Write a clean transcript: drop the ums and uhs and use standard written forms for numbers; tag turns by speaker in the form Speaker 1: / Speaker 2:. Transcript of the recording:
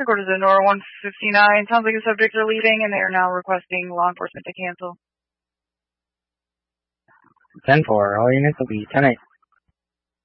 Speaker 1: Recorded to Nora 159. Sounds like the subjects are leaving and they are now requesting law enforcement to cancel.
Speaker 2: 10-4, all units will be 10-8.